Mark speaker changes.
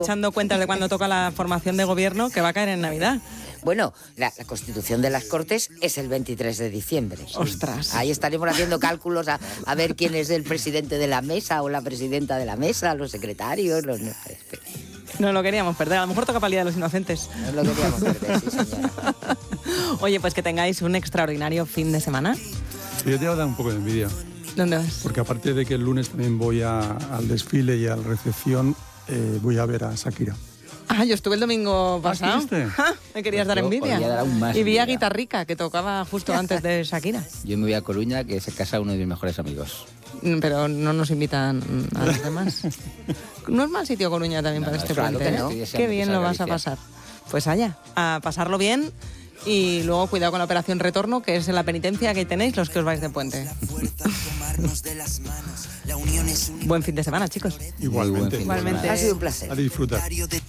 Speaker 1: Echando cuentas de cuando toca la formación de gobierno, que va a caer en Navidad.
Speaker 2: Bueno, la constitución de las Cortes es el 23 de diciembre.
Speaker 1: Ostras.
Speaker 2: Ahí estaremos haciendo cálculos a ver quién es el presidente de la mesa o la presidenta de la mesa, los secretarios, los...
Speaker 1: No lo queríamos perder. A lo mejor toca para el Día de los Inocentes.
Speaker 2: No lo queríamos perder, sí, señora.
Speaker 1: Oye, pues que tengáis un extraordinario fin de semana.
Speaker 3: Yo te voy a dar un poco de envidia.
Speaker 1: ¿Dónde vas?
Speaker 3: Porque aparte de que el lunes también voy al desfile y a la recepción, voy a ver a Shakira.
Speaker 1: Ah, yo estuve el domingo pasado. Me querías dar envidia. Y vi a Guitarrica, que tocaba justo antes de Shakira.
Speaker 4: Yo me voy a Coruña, que se casa uno de mis mejores amigos.
Speaker 1: Pero no nos invitan a los demás. No es mal sitio Coruña también para este
Speaker 2: claro
Speaker 1: puente,
Speaker 2: que no.
Speaker 1: ¿eh? Qué bien lo vas a pasar. Pues allá, a pasarlo bien. Y luego cuidado con la operación retorno, que es la penitencia que tenéis los que os vais de puente. Buen fin de semana, chicos.
Speaker 3: Igualmente.
Speaker 1: Igualmente.
Speaker 2: Ha sido un placer.
Speaker 3: A disfrutar.